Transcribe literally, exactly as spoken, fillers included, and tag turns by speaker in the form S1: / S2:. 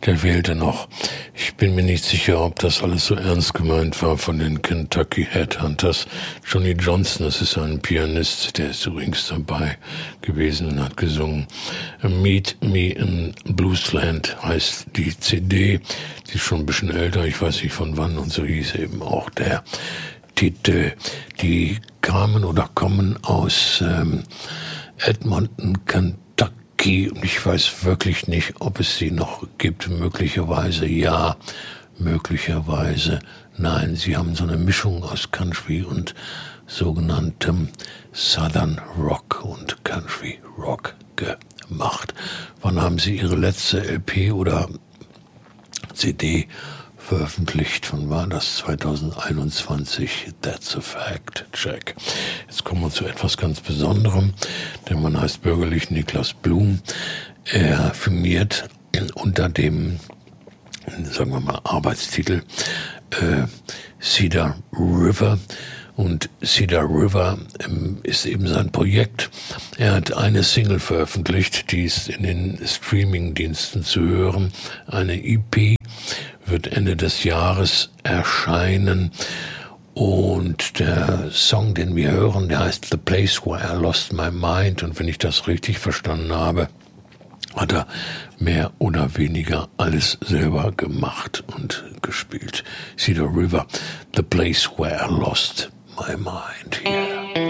S1: der wählte noch. Ich bin mir nicht sicher, ob das alles so ernst gemeint war von den Kentucky Headhunters. Johnny Johnson, das ist ein Pianist, der ist übrigens dabei gewesen und hat gesungen. Meet Me in Bluesland heißt die C D. Die ist schon ein bisschen älter, ich weiß nicht von wann, und so hieß eben auch der Titel. Die kamen oder kommen aus ähm, Edmonton, Kentucky, und ich weiß wirklich nicht, ob es sie noch gibt. Möglicherweise ja, möglicherweise nein. Sie haben so eine Mischung aus Country und sogenanntem Southern Rock und Country Rock gemacht. Wann haben sie ihre letzte L P oder C D veröffentlicht? Wann war das? zwanzig einundzwanzig. That's a fact. Check. Jetzt kommen wir zu etwas ganz Besonderem. Der Mann heißt bürgerlich Niklas Blum. Er firmiert unter dem, sagen wir mal, Arbeitstitel äh, Cedar River. Und Cedar River ähm, ist eben sein Projekt. Er hat eine Single veröffentlicht, die ist in den Streaming-Diensten zu hören. Eine E P wird Ende des Jahres erscheinen. Und der Song, den wir hören, der heißt The Place Where I Lost My Mind. Und wenn ich das richtig verstanden habe, hat er mehr oder weniger alles selber gemacht und gespielt. Cedar River, The Place Where I Lost My Mind. Here.